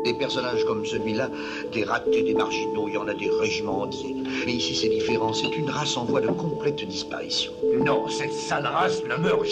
Des personnages comme celui-là, des ratés, des marginaux, il y en a des régiments entiers. Mais ici, c'est différent. C'est une race en voie de complète disparition. Non, cette sale race ne meurt